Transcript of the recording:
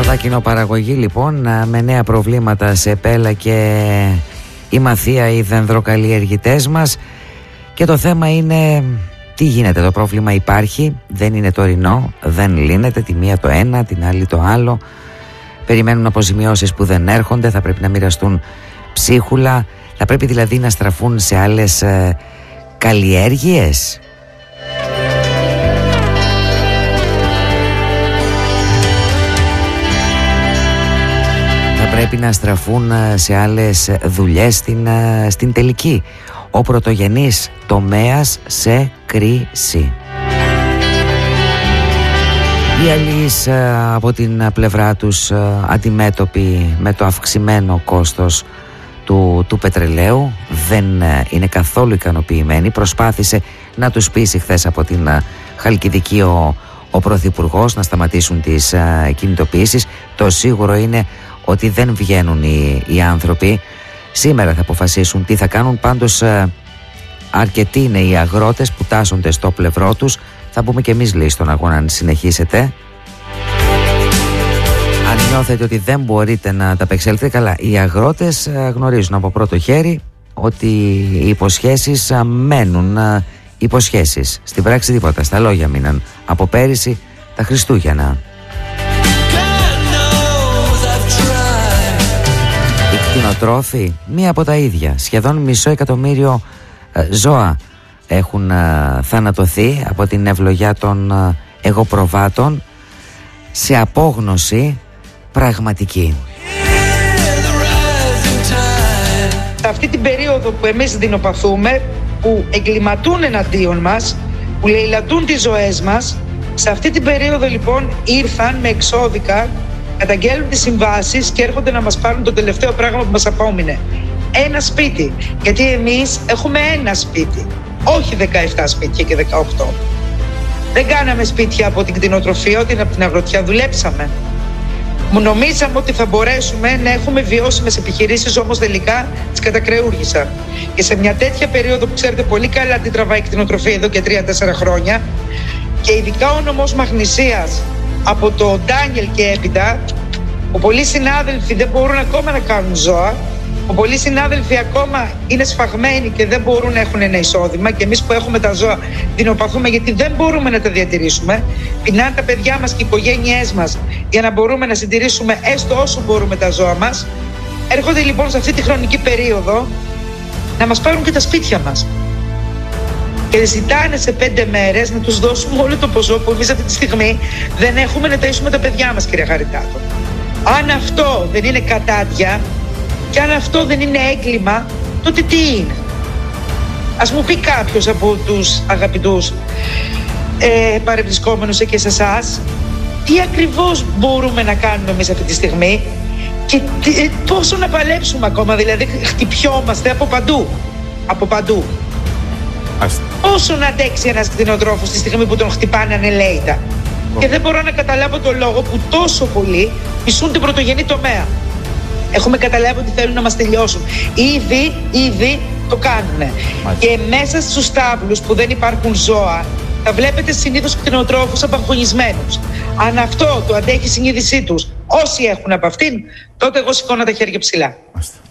Δακινοπαραγωγή λοιπόν με νέα προβλήματα σε Πέλα και η Μαθία, οι δενδροκαλλιεργητές μας. Και το θέμα είναι τι γίνεται. Το πρόβλημα υπάρχει, δεν είναι τωρινό, δεν λύνεται, τη μία το ένα, την άλλη το άλλο. Περιμένουν αποζημιώσεις που δεν έρχονται, θα πρέπει να μοιραστούν ψίχουλα, θα πρέπει δηλαδή να στραφούν σε άλλες καλλιέργειες. Πρέπει να στραφούν σε άλλες δουλειές στην τελική. Ο πρωτογενής τομέας σε κρίση. Οι αλλοίς από την πλευρά τους αντιμέτωποι με το αυξημένο κόστος του πετρελαίου δεν είναι καθόλου ικανοποιημένοι. Προσπάθησε να τους πείσει χθες από την Χαλκιδική ο Πρωθυπουργός να σταματήσουν τις κινητοποιήσεις. Το σίγουρο είναι ότι δεν βγαίνουν οι άνθρωποι. Σήμερα θα αποφασίσουν τι θα κάνουν. Πάντως αρκετοί είναι οι αγρότες που τάσσονται στο πλευρό τους. Θα μπούμε και εμείς λέει στον αγώνα αν συνεχίσετε. Αν νιώθετε ότι δεν μπορείτε να τα απεξέλθετε, καλά, οι αγρότες γνωρίζουν από πρώτο χέρι ότι οι υποσχέσεις μένουν υποσχέσεις. Στην πράξη τίποτα, στα λόγια μείναν από πέρυσι τα Χριστούγεννα. Οι κτηνοτρόφοι, μία από τα ίδια. Σχεδόν 500.000 ζώα έχουν θανατωθεί από την ευλογιά των εγωπροβάτων σε απόγνωση πραγματική. Σε αυτή την περίοδο που εμείς δεινοπαθούμε, που εγκληματούν εναντίον μας, που λαιλατούν τις ζωές μας, σε αυτή την περίοδο λοιπόν ήρθαν με εξώδικα, καταγγέλνουν τις συμβάσεις και έρχονται να μας πάρουν το τελευταίο πράγμα που μας απόμεινε. Ένα σπίτι. Γιατί εμείς έχουμε ένα σπίτι, όχι 17 σπίτια και 18. Δεν κάναμε σπίτια από την κτηνοτροφία, ούτε από την αγροτιά, δουλέψαμε. Νομίζαμε ότι θα μπορέσουμε να έχουμε βιώσιμες επιχειρήσεις, όμως τελικά τις κατακρεούργησαν. Και σε μια τέτοια περίοδο που ξέρετε πολύ καλά τι τραβάει η κτηνοτροφία εδώ και 3-4 χρόνια, και ειδικά ο νομός Μαγνησίας από το Ντάνιελ και έπειτα, που πολλοί συνάδελφοι δεν μπορούν ακόμα να κάνουν ζώα, που πολλοί συνάδελφοι ακόμα είναι σφαγμένοι και δεν μπορούν να έχουν ένα εισόδημα, και εμείς που έχουμε τα ζώα δεινοπαθούμε γιατί δεν μπορούμε να τα διατηρήσουμε. Πεινάνε τα παιδιά μας και οι οικογένειές μας για να μπορούμε να συντηρήσουμε έστω όσο μπορούμε τα ζώα μας. Έρχονται λοιπόν σε αυτή τη χρονική περίοδο να μας πάρουν και τα σπίτια μας. Και ζητάνε σε 5 μέρες να τους δώσουμε όλο το ποσό που εμείς αυτή τη στιγμή δεν έχουμε να ταΐσουμε τα παιδιά μας, κυρία Χαριτάτο. Αν αυτό δεν είναι κατάδια και αν αυτό δεν είναι έγκλημα, τότε τι είναι? Ας μου πει κάποιος από τους αγαπητούς παρευρισκόμενους και σε εσάς, τι ακριβώς μπορούμε να κάνουμε εμείς αυτή τη στιγμή και πόσο να παλέψουμε ακόμα, δηλαδή χτυπιόμαστε από παντού. Από παντού. Πόσο να αντέξει ένας κτηνοτρόφος τη στιγμή που τον χτυπάνε ανελαίητα. Και δεν μπορώ να καταλάβω τον λόγο που τόσο πολλοί μισούν την πρωτογενή τομέα. Έχουμε καταλάβει ότι θέλουν να μας τελειώσουν. Ήδη το κάνουνε. Και μέσα στους στάβλους που δεν υπάρχουν ζώα, θα βλέπετε συνήθως κτηνοτρόφους απαγχωνισμένους. Αν αυτό το αντέχει η συνείδησή τους, όσοι έχουν από αυτήν, τότε εγώ σηκώνω τα χέρια ψηλά.